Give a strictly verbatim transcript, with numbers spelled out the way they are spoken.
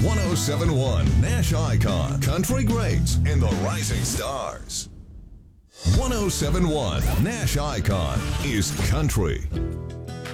one oh seven point one Nash Icon, Country Greats, and the Rising Stars. one oh seven point one Nash Icon is country.